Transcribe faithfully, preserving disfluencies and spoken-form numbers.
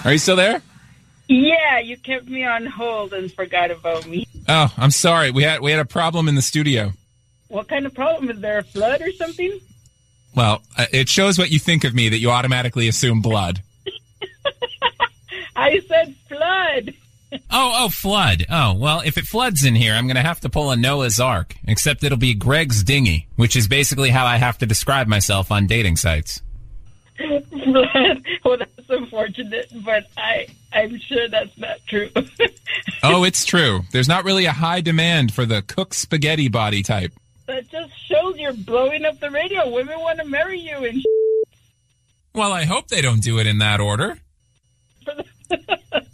Are you still there? Yeah, you kept me on hold and forgot about me. Oh, I'm sorry. We had we had a problem in the studio. What kind of problem? Is there a flood or something? Well, uh, it shows what you think of me that you automatically assume blood. I said flood. Oh, oh, flood. Oh, well, if it floods in here, I'm going to have to pull a Noah's Ark, except it'll be Greg's dinghy, which is basically how I have to describe myself on dating sites. Flood. Well, that's unfortunate, but I, I'm sure that's not true. Oh, it's true. There's not really a high demand for the cook spaghetti body type. That just shows you're blowing up the radio. Women want to marry you and Well, I hope they don't do it in that order.